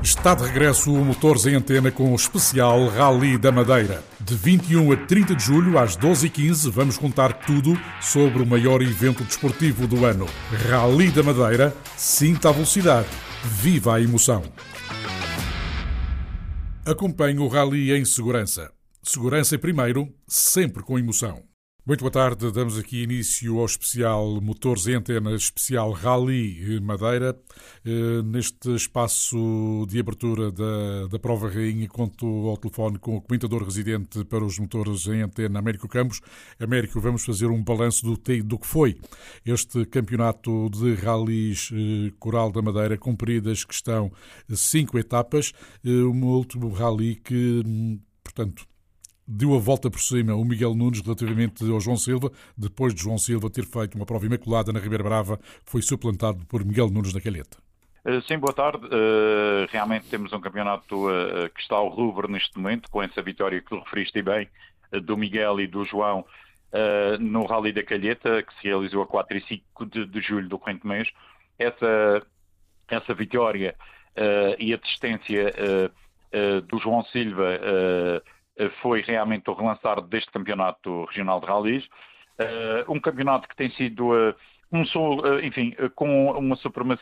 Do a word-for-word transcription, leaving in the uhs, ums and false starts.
Está de regresso o Motores em Antena com o especial Rally da Madeira. De vinte e um a trinta de julho, às doze e quinze, vamos contar tudo sobre o maior evento desportivo do ano. Rally da Madeira, sinta a velocidade, viva a emoção. Acompanhe o Rally em segurança. Segurança em primeiro, sempre com emoção. Muito boa tarde, damos aqui início ao especial Motores em Antena, especial Rally Madeira. Neste espaço de abertura da, da Prova Rainha, conto ao telefone com o comentador residente para os Motores em Antena, Américo Campos. Américo, vamos fazer um balanço do, do que foi este campeonato de rallies Coral da Madeira, cumpridas que estão cinco etapas. Um último rally que, portanto, deu a volta por cima o Miguel Nunes relativamente ao João Silva. Depois de João Silva ter feito uma prova imaculada na Ribeira Brava, foi suplantado por Miguel Nunes na Calheta. Sim, boa tarde. Uh, realmente temos um campeonato uh, que está ao rubro neste momento, com essa vitória que tu referiste bem, uh, do Miguel e do João, uh, no Rally da Calheta, que se realizou a quatro e cinco de, de julho do corrente mês. Essa, essa vitória uh, e a desistência uh, uh, do João Silva uh, foi realmente o relançar deste campeonato regional de rallies. Uh, um campeonato que tem sido, uh, um, uh, enfim, uh, com uma supremacia